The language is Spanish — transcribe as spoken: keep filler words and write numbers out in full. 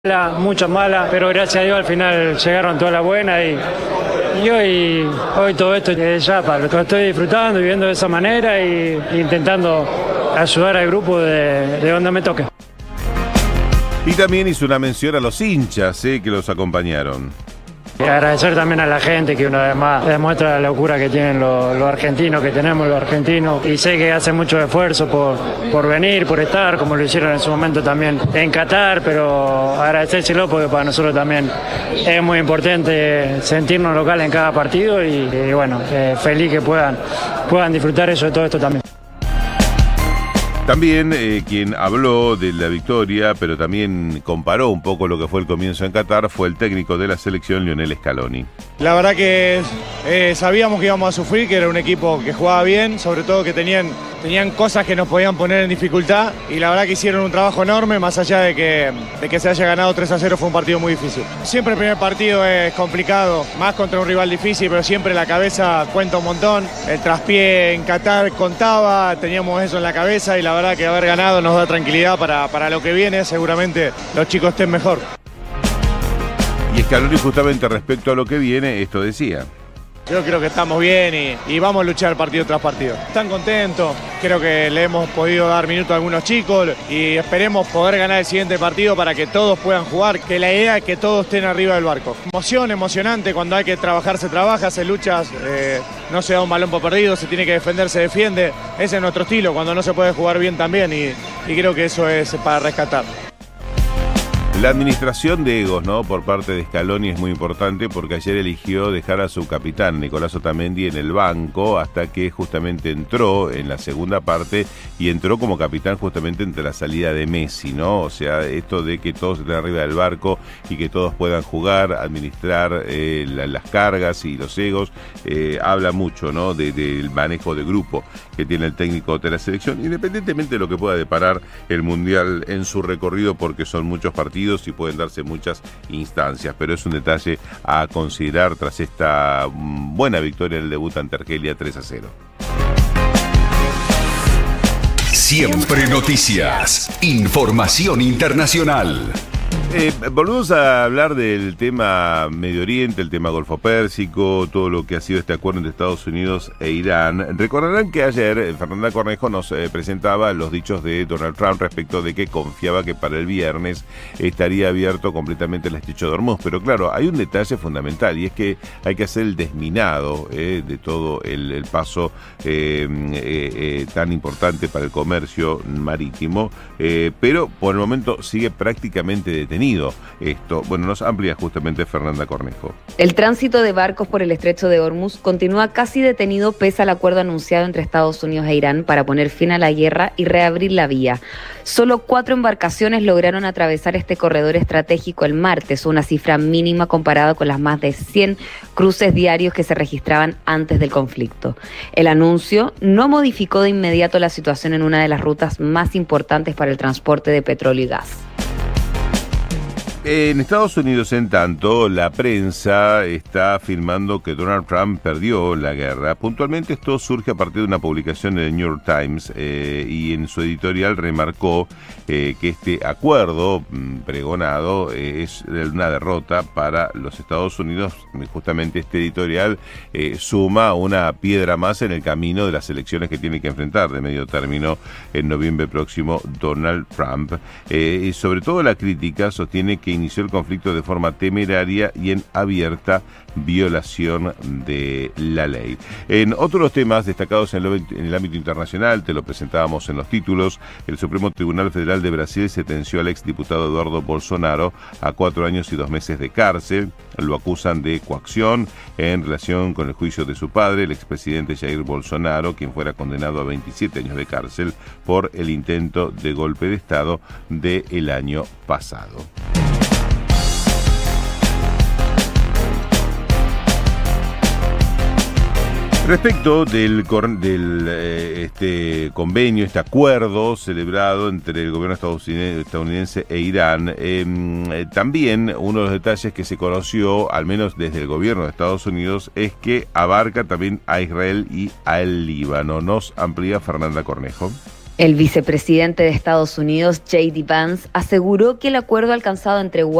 Muchas malas, pero gracias a Dios al final llegaron todas las buenas y, y hoy, hoy todo esto es ya para lo estoy disfrutando y viendo de esa manera y, y intentando ayudar al grupo de, de donde me toque. Y también hizo una mención a los hinchas eh, que los acompañaron. Y agradecer también a la gente que una vez más demuestra la locura que tienen los, los argentinos, que tenemos los argentinos. Y sé que hacen mucho esfuerzo por, por venir, por estar, como lo hicieron en su momento también en Qatar, pero agradecérselo porque para nosotros también es muy importante sentirnos locales en cada partido y, y bueno, eh, feliz que puedan, puedan disfrutar eso de todo esto también. También eh, quien habló de la victoria, pero también comparó un poco lo que fue el comienzo en Qatar, fue el técnico de la selección, Lionel Scaloni. La verdad que eh, sabíamos que íbamos a sufrir, que era un equipo que jugaba bien, sobre todo que tenían, tenían cosas que nos podían poner en dificultad y la verdad que hicieron un trabajo enorme, más allá de que, de que se haya ganado tres a cero, fue un partido muy difícil. Siempre el primer partido es complicado, más contra un rival difícil, pero siempre la cabeza cuenta un montón. El traspié en Qatar contaba, teníamos eso en la cabeza y la verdad que haber ganado nos da tranquilidad para, para lo que viene, seguramente los chicos estén mejor. Y Scaloni justamente respecto a lo que viene, esto decía. Yo creo que estamos bien y, y vamos a luchar partido tras partido. Están contentos, creo que le hemos podido dar minutos a algunos chicos y esperemos poder ganar el siguiente partido para que todos puedan jugar, que la idea es que todos estén arriba del barco. Emoción, emocionante, cuando hay que trabajar se trabaja, se lucha, eh, no se da un balón por perdido, se tiene que defender, se defiende. Ese es nuestro estilo, cuando no se puede jugar bien también y, y creo que eso es para rescatar. La administración de egos, ¿no?, por parte de Scaloni es muy importante porque ayer eligió dejar a su capitán, Nicolás Otamendi, en el banco hasta que justamente entró en la segunda parte y entró como capitán justamente entre la salida de Messi, ¿no? O sea, esto de que todos estén arriba del barco y que todos puedan jugar, administrar eh, la, las cargas y los egos, eh, habla mucho, ¿no?, de, del manejo de grupo que tiene el técnico de la selección, independientemente de lo que pueda deparar el Mundial en su recorrido, porque son muchos partidos y pueden darse muchas instancias, pero es un detalle a considerar tras esta buena victoria del debut ante Argelia tres a cero. Siempre noticias, información internacional. Eh, volvemos a hablar del tema Medio Oriente, el tema Golfo Pérsico, todo lo que ha sido este acuerdo entre Estados Unidos e Irán. Recordarán que ayer eh, Fernanda Cornejo nos eh, presentaba los dichos de Donald Trump respecto de que confiaba que para el viernes estaría abierto completamente el estrecho de Hormuz. Pero claro, hay un detalle fundamental y es que hay que hacer el desminado eh, de todo el, el paso eh, eh, eh, tan importante para el comercio marítimo, eh, pero por el momento sigue prácticamente detenido esto. Bueno, nos amplía justamente Fernanda Cornejo. El tránsito de barcos por el estrecho de Hormuz continúa casi detenido pese al acuerdo anunciado entre Estados Unidos e Irán para poner fin a la guerra y reabrir la vía. Solo cuatro embarcaciones lograron atravesar este corredor estratégico el martes, una cifra mínima comparada con las más de cien cruces diarios que se registraban antes del conflicto. El anuncio no modificó de inmediato la situación en una de las rutas más importantes para el transporte de petróleo y gas. En Estados Unidos, en tanto, la prensa está afirmando que Donald Trump perdió la guerra. Puntualmente esto surge a partir de una publicación en el New York Times eh, y en su editorial remarcó eh, que este acuerdo mm, pregonado eh, es una derrota para los Estados Unidos. Justamente este editorial eh, suma una piedra más en el camino de las elecciones que tiene que enfrentar de medio término en noviembre próximo Donald Trump. Eh, y sobre todo la crítica sostiene que inició el conflicto de forma temeraria y en abierta violación de la ley. En otros temas destacados en, lo, en el ámbito internacional, te lo presentábamos en los títulos, el Supremo Tribunal Federal de Brasil sentenció al exdiputado Eduardo Bolsonaro a cuatro años y dos meses de cárcel. Lo acusan de coacción en relación con el juicio de su padre, el expresidente Jair Bolsonaro, quien fuera condenado a veintisiete años de cárcel por el intento de golpe de Estado del año pasado. Respecto del, del eh, este convenio, este acuerdo celebrado entre el gobierno estadounidense e Irán, eh, también uno de los detalles que se conoció, al menos desde el gobierno de Estados Unidos, es que abarca también a Israel y al Líbano. Nos amplía Fernanda Cornejo. El vicepresidente de Estados Unidos, J D Vance, aseguró que el acuerdo alcanzado entre